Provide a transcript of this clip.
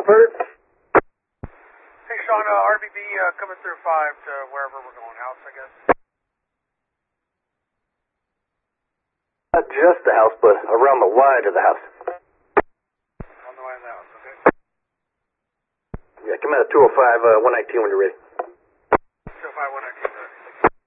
Bert? Hey, Sean, RBB coming through 5 to wherever we're going, house, I guess. Not just the house, but around the Y to the house. On the way to the house, okay? Yeah, come out at 205, 119 when you're ready.